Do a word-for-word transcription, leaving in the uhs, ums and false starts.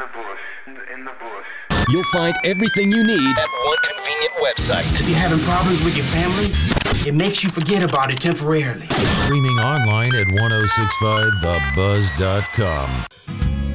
the bush. In the, in the bush. You'll find everything you need at one convenient website. If you're having problems with your family, it makes you forget about it temporarily. Streaming online at ten sixty-five the buzz dot com.